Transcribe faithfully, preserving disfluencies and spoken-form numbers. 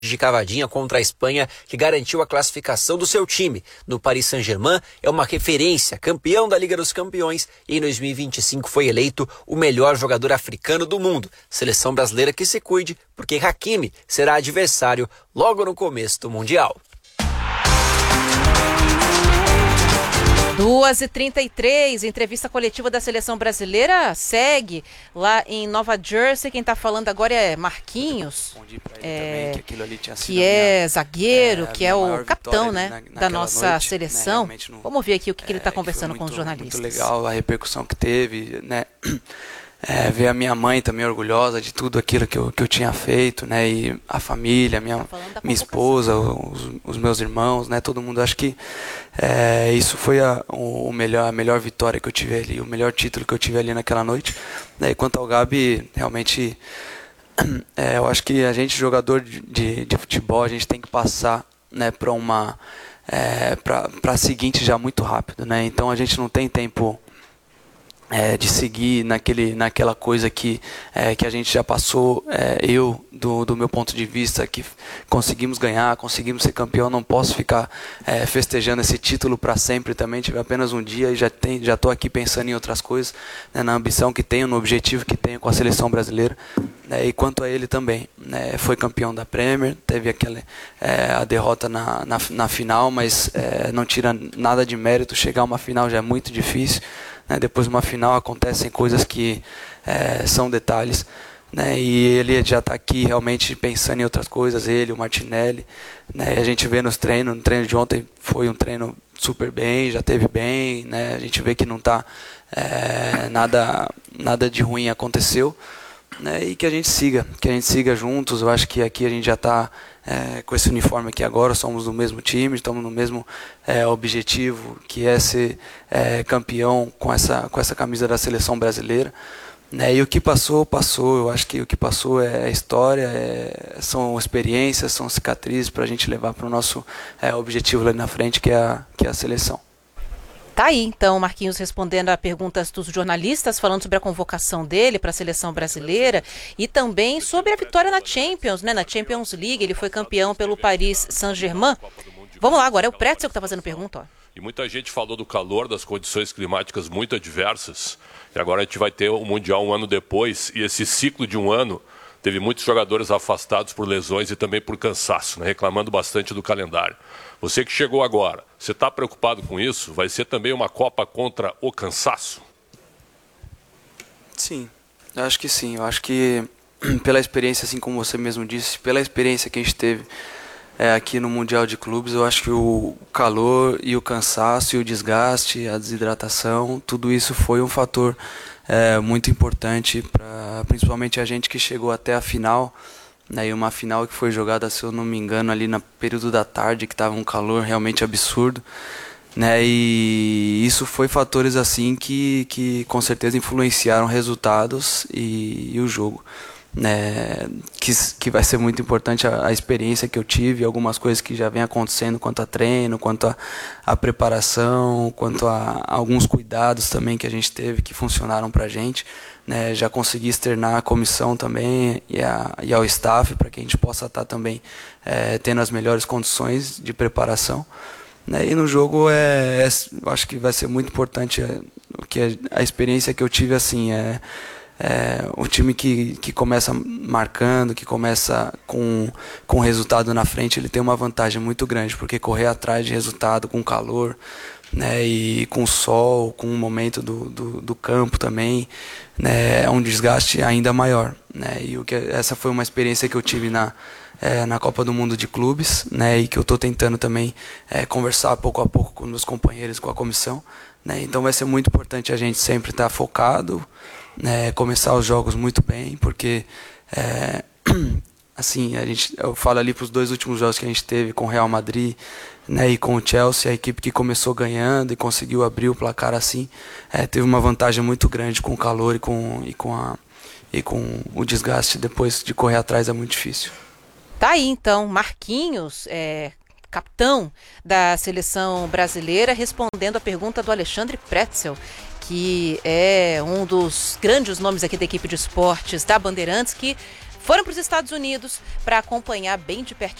de cavadinha contra a Espanha, que garantiu a classificação do seu time. No Paris Saint-Germain é uma referência, campeão da Liga dos Campeões, e em dois mil e vinte e cinco foi eleito o melhor jogador africano do mundo. Seleção brasileira que se cuide, porque Hakimi será adversário logo no começo do Mundial. duas e trinta e três, entrevista coletiva da Seleção Brasileira segue lá em Nova Jersey. Quem está falando agora é Marquinhos, é, que, também, que, que é minha, zagueiro, é, que é o capitão, né, na, da nossa noite, seleção. Né, no, Vamos ver aqui o que, é, que ele está conversando muito, com os jornalistas. Muito legal a repercussão que teve, né? É, ver a minha mãe também orgulhosa de tudo aquilo que eu, que eu tinha feito, né, e a família, minha, minha esposa, os, os meus irmãos, né, todo mundo. Acho que é, isso foi a, o melhor, a melhor vitória que eu tive ali, o melhor título que eu tive ali naquela noite. E quanto ao Gabi, realmente, é, eu acho que a gente, jogador de, de, de futebol, a gente tem que passar, né, para uma, é, para a seguinte já muito rápido, né, então a gente não tem tempo É, de seguir naquele, naquela coisa que, é, que a gente já passou. É, eu, do, do meu ponto de vista, que conseguimos ganhar, conseguimos ser campeão, não posso ficar é, festejando esse título para sempre também. Tive apenas um dia e já tem, já estou aqui pensando em outras coisas, né, na ambição que tenho, no objetivo que tenho com a seleção brasileira. É, e quanto a ele também, né, foi campeão da Premier, teve aquela, é, a derrota na, na, na final, mas é, não tira nada de mérito. Chegar a uma final já é muito difícil. Depois de uma final acontecem coisas que é, são detalhes, né? E ele já está aqui realmente pensando em outras coisas, ele, o Martinelli, né? A gente vê nos treinos, no treino de ontem foi um treino super bem, já teve bem, né? A gente vê que não está é, nada, nada de ruim aconteceu, né? E que a gente siga, que a gente siga juntos. Eu acho que aqui a gente já está É, com esse uniforme aqui agora, somos do mesmo time, estamos no mesmo é, objetivo, que é ser é, campeão com essa, com essa camisa da seleção brasileira, né? E o que passou, passou. Eu acho que o que passou é história, é, são experiências, são cicatrizes para a gente levar para o nosso é, objetivo lá na frente, que é a, que é a seleção. Tá aí, então, Marquinhos respondendo a perguntas dos jornalistas, falando sobre a convocação dele para a seleção brasileira e também sobre a vitória na Champions, né? Na Champions League, ele foi campeão pelo Paris Saint-Germain. Vamos lá, agora é o Pretzel que está fazendo pergunta, ó. E muita gente falou do calor, das condições climáticas muito adversas. E agora a gente vai ter o Mundial um ano depois, e esse ciclo de um ano teve muitos jogadores afastados por lesões e também por cansaço, né? Reclamando bastante do calendário. Você que chegou agora, você está preocupado com isso? Vai ser também uma Copa contra o cansaço? Sim, eu acho que sim. Eu acho que pela experiência, assim como você mesmo disse, pela experiência que a gente teve é, aqui no Mundial de Clubes, eu acho que o calor e o cansaço e o desgaste, a desidratação, tudo isso foi um fator é, muito importante para principalmente a gente que chegou até a final. Né, e uma final que foi jogada, se eu não me engano, ali no período da tarde, que estava um calor realmente absurdo, né, e isso foi fatores assim que, que com certeza influenciaram resultados e, e o jogo, né, que, que vai ser muito importante a, a experiência que eu tive, algumas coisas que já vem acontecendo quanto a treino, quanto a, a preparação, quanto a, a alguns cuidados também que a gente teve que funcionaram para a gente. Né, já consegui externar a comissão também e, a, e ao staff para que a gente possa estar também é, tendo as melhores condições de preparação. Né, e no jogo é, é, eu acho que vai ser muito importante é, que a, a experiência que eu tive assim é, é o time que, que começa marcando, que começa com, com resultado na frente, ele tem uma vantagem muito grande, porque correr atrás de resultado com calor, né, e com o sol, com o momento do, do, do campo também, né, é um desgaste ainda maior, né, e o que, essa foi uma experiência que eu tive na, é, na Copa do Mundo de Clubes, né, e que eu estou tentando também é, conversar pouco a pouco com meus companheiros, com a comissão, né, então vai ser muito importante a gente sempre estar focado, né, começar os jogos muito bem, porque é, assim, a gente, eu falo ali para os dois últimos jogos que a gente teve com o Real Madrid, né, e com o Chelsea, a equipe que começou ganhando e conseguiu abrir o placar assim, é, teve uma vantagem muito grande com o calor e com, e, com a, e com o desgaste depois de correr atrás é muito difícil. Tá aí então, Marquinhos, é, capitão da seleção brasileira, respondendo a pergunta do Alexandre Pretzel, que é um dos grandes nomes aqui da equipe de esportes da Bandeirantes, que foram para os Estados Unidos para acompanhar bem de pertinho